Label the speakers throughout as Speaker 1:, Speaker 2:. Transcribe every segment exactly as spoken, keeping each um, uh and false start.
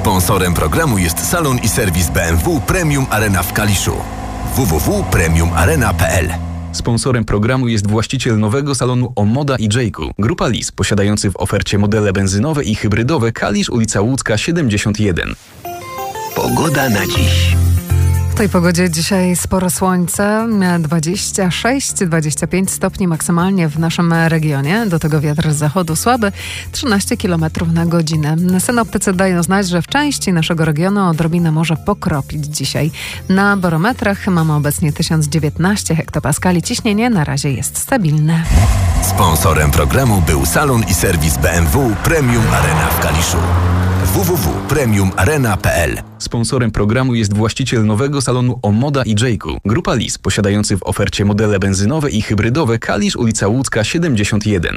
Speaker 1: Sponsorem programu jest salon i serwis B M W Premium Arena w Kaliszu. w w w kropka premium arena kropka p l.
Speaker 2: Sponsorem programu jest właściciel nowego salonu Omoda i Jayku. Grupa Lis, posiadający w ofercie modele benzynowe i hybrydowe. Kalisz, ulica Łódzka siedemdziesiąt jeden.
Speaker 1: Pogoda na dziś.
Speaker 3: W tej pogodzie dzisiaj sporo słońca, dwadzieścia sześć do dwudziestu pięciu stopni maksymalnie w naszym regionie. Do tego wiatr z zachodu słaby, trzynaście kilometrów na godzinę. Synoptycy dają znać, że w części naszego regionu odrobinę może pokropić dzisiaj. Na barometrach mamy obecnie tysiąc dziewiętnaście hektopaskali. Ciśnienie na razie jest stabilne.
Speaker 1: Sponsorem programu był salon i serwis B M W Premium Arena w Kaliszu. w w w kropka premium arena kropka p l.
Speaker 2: Sponsorem programu jest właściciel nowego salonu Omoda i Jayku. Grupa Lis, posiadający w ofercie modele benzynowe i hybrydowe. Kalisz, ulica Łódzka siedemdziesiąt jeden.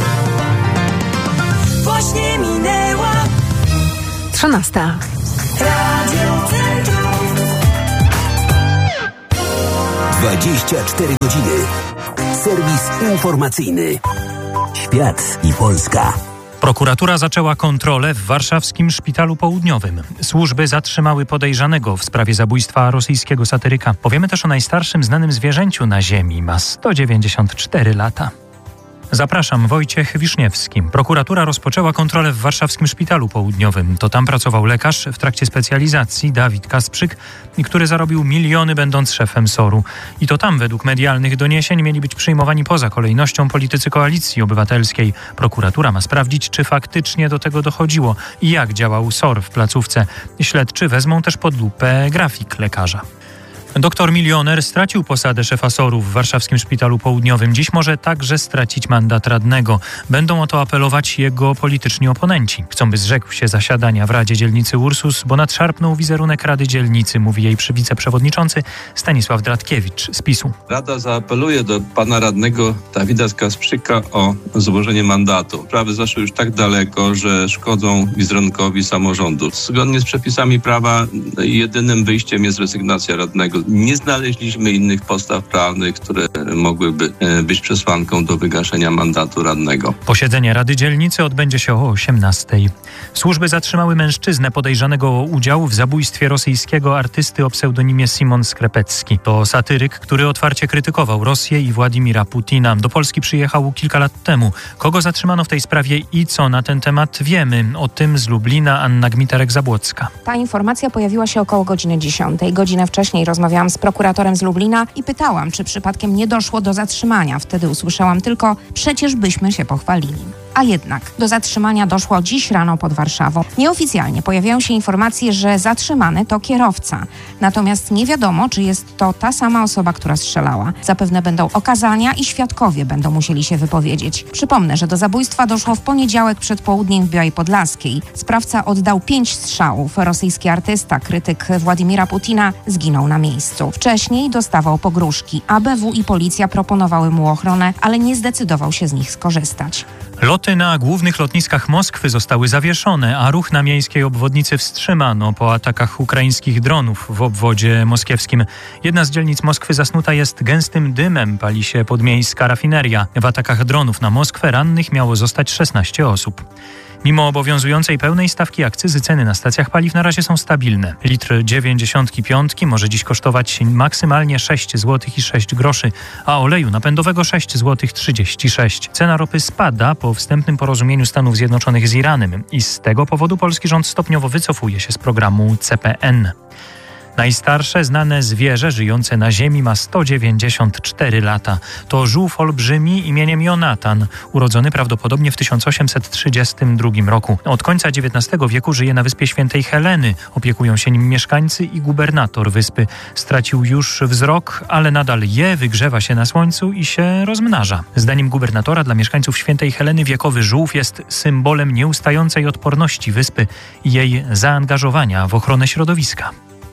Speaker 4: Właśnie minęła
Speaker 3: trzynasta.
Speaker 4: Radio Centrum.
Speaker 5: dwadzieścia cztery godziny. Serwis informacyjny. Świat i Polska.
Speaker 6: Prokuratura zaczęła kontrolę w warszawskim Szpitalu Południowym. Służby zatrzymały podejrzanego w sprawie zabójstwa rosyjskiego satyryka. Powiemy też o najstarszym znanym zwierzęciu na Ziemi. Ma sto dziewięćdziesiąt cztery lata. Zapraszam, Wojciech Wiszniewski. Prokuratura rozpoczęła kontrolę w warszawskim Szpitalu Południowym. To tam pracował lekarz w trakcie specjalizacji Dawid Kasprzyk, który zarobił miliony będąc szefem soru. I to tam według medialnych doniesień mieli być przyjmowani poza kolejnością politycy Koalicji Obywatelskiej. Prokuratura ma sprawdzić, czy faktycznie do tego dochodziło i jak działał SOR w placówce. Śledczy wezmą też pod lupę grafik lekarza. Doktor milioner stracił posadę szefa soru w warszawskim Szpitalu Południowym. Dziś może także stracić mandat radnego. Będą o to apelować jego polityczni oponenci. Chcą, by zrzekł się zasiadania w Radzie Dzielnicy Ursus, bo nadszarpnął wizerunek Rady Dzielnicy, mówi jej wiceprzewodniczący Stanisław Dratkiewicz z PiSu.
Speaker 7: Rada zaapeluje do pana radnego Dawida Kasprzyka o złożenie mandatu. Sprawy zaszły już tak daleko, że szkodzą wizerunkowi samorządu. Zgodnie z przepisami prawa jedynym wyjściem jest rezygnacja radnego. Nie znaleźliśmy innych podstaw prawnych, które mogłyby być przesłanką do wygaszenia mandatu radnego.
Speaker 6: Posiedzenie Rady Dzielnicy odbędzie się o osiemnastej. Służby zatrzymały mężczyznę podejrzanego o udział w zabójstwie rosyjskiego artysty o pseudonimie Simon Skrepecki. To satyryk, który otwarcie krytykował Rosję i Władimira Putina. Do Polski przyjechał kilka lat temu. Kogo zatrzymano w tej sprawie i co na ten temat wiemy? O tym z Lublina Anna Gmiterek-Zabłocka.
Speaker 8: Ta informacja pojawiła się około godziny dziesiątej. Godzinę wcześniej rozmawiałam z prokuratorem z Lublina i pytałam, czy przypadkiem nie doszło do zatrzymania. Wtedy usłyszałam tylko, przecież byśmy się pochwalili. A jednak do zatrzymania doszło dziś rano pod Warszawą. Nieoficjalnie pojawiają się informacje, że zatrzymany to kierowca. Natomiast nie wiadomo, czy jest to ta sama osoba, która strzelała. Zapewne będą okazania i świadkowie będą musieli się wypowiedzieć. Przypomnę, że do zabójstwa doszło w poniedziałek przed południem w Białej Podlaskiej. Sprawca oddał pięć strzałów. Rosyjski artysta, krytyk Władimira Putina, zginął na miejscu. Wcześniej dostawał pogróżki. A B W i policja proponowały mu ochronę, ale nie zdecydował się z nich skorzystać.
Speaker 6: Loty na głównych lotniskach Moskwy zostały zawieszone, a ruch na miejskiej obwodnicy wstrzymano po atakach ukraińskich dronów w obwodzie moskiewskim. Jedna z dzielnic Moskwy zasnuta jest gęstym dymem, pali się podmiejska rafineria. W atakach dronów na Moskwę rannych miało zostać szesnaście osób. Mimo obowiązującej pełnej stawki akcyzy ceny na stacjach paliw na razie są stabilne. Litr dziewięćdziesiątki piątki może dziś kosztować maksymalnie sześć złotych i sześć groszy, a oleju napędowego sześć złotych trzydzieści sześć. Cena ropy spada po wstępnym porozumieniu Stanów Zjednoczonych z Iranem i z tego powodu polski rząd stopniowo wycofuje się z programu C P N. Najstarsze znane zwierzę żyjące na Ziemi ma sto dziewięćdziesiąt cztery lata. To żółw olbrzymi imieniem Jonatan, urodzony prawdopodobnie w tysiąc osiemset trzydziestym drugim roku. Od końca dziewiętnastego wieku żyje na wyspie Świętej Heleny. Opiekują się nim mieszkańcy i gubernator wyspy. Stracił już wzrok, ale nadal je, wygrzewa się na słońcu i się rozmnaża. Zdaniem gubernatora dla mieszkańców Świętej Heleny wiekowy żółw jest symbolem nieustającej odporności wyspy i jej zaangażowania w ochronę środowiska.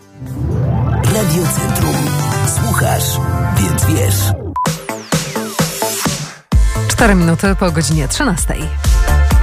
Speaker 5: Radio Centrum. Słuchasz, więc wiesz.
Speaker 3: Cztery minuty po godzinie trzynastej.